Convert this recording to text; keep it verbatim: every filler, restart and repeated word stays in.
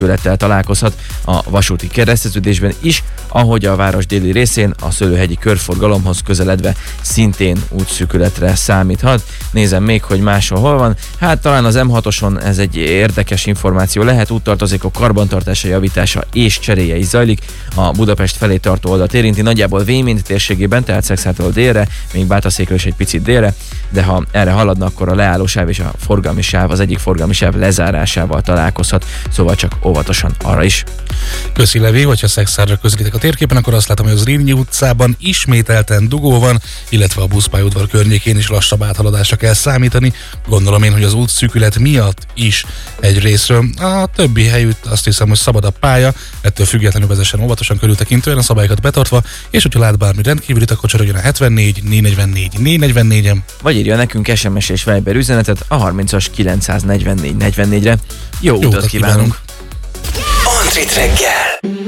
szűkülettel találkozhat a vasúti kereszteződésben is, ahogy a város déli részén a Szőlőhegyi körforgalomhoz közeledve szintén útszűkületre számíthat. Nézem még, hogy máshol hol van. Hát talán az em hatoson ez egy érdekes információ lehet, úttartozékok karbantartása, javítása és cseréje is zajlik. A Budapest felé tartó oldalt érinti nagyjából Vémint térségében, tehát Szekszártól délre, még Bátaszékről is egy picit délre, de ha erre haladna, akkor a leállósáv és a forgalmi sáv, az egyik forgalmi sáv lezárásával találkozhat, szóval csak óvatosan arra is. Köszi, Levi, hogyha Szekszárra közlekedek a térképen, akkor azt látom, hogy az Rivnyi utcában ismételten dugó van, illetve a buszpályaudvar környékén is lassabb áthaladásra kell számítani. Gondolom én, hogy az útszűkület miatt is egy részről. A többi helyütt azt hiszem, hogy szabad a pálya, ettől függetlenül vezessen óvatosan, körültekintően, a szabályokat betartva, és hogyha lát bármi rendkívülit, akkor csörögjön a hetvennégy négy negyvennégy négy negyvennégyen. Vagy írja nekünk es em es és Viber üzenetet a harmincas kilencszáznegyvennégy negyvennégyre. Jó, Jó utat kívánunk! Andrit reggel!